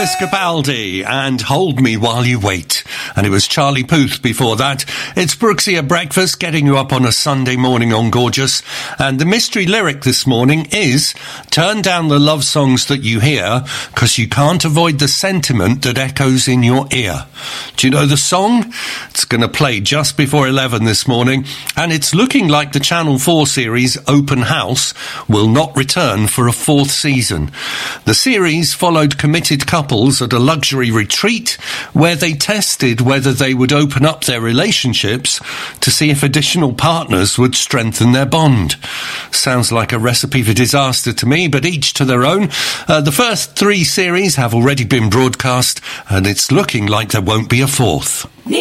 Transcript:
Lewis Capaldi and Hold Me While You Wait. And it was Charlie Puth before that. It's Brooksy at breakfast, getting you up on a Sunday morning on Gorgeous. And the mystery lyric this morning is, turn down the love songs that you hear, because you can't avoid the sentiment that echoes in your ear. Do you know the song? It's going to play just before 11 this morning. And it's looking like the Channel 4 series Open House will not return for a fourth season. The series followed committed couples at a luxury retreat where they tested whether they would open up their relationships to see if additional partners would strengthen their bond. Sounds like a recipe for disaster to me, but each to their own. The first 3 series have already been broadcast, and it's looking like there won't be a fourth.